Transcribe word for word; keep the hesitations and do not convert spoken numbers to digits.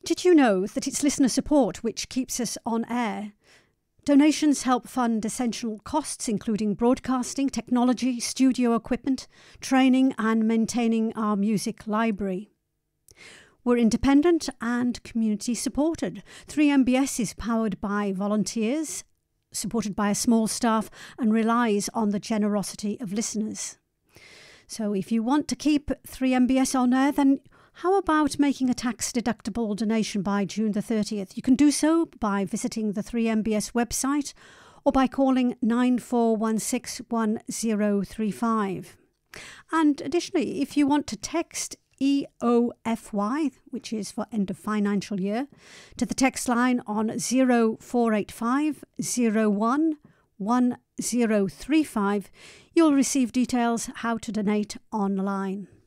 Did you know that it's listener support which keeps us on air? Donations help fund essential costs including broadcasting, technology, studio equipment, training and maintaining our music library. We're independent and community supported. three M B S is powered by volunteers, supported by a small staff, and relies on the generosity of listeners. So if you want to keep three M B S on air, then how about making a tax-deductible donation by June the thirtieth? You can do so by visiting the three M B S website or by calling nine four one six one zero three five. And additionally, if you want to text E O F Y, which is for end of financial year, to the text line on zero four eight five zero one one zero three five, you'll receive details how to donate online.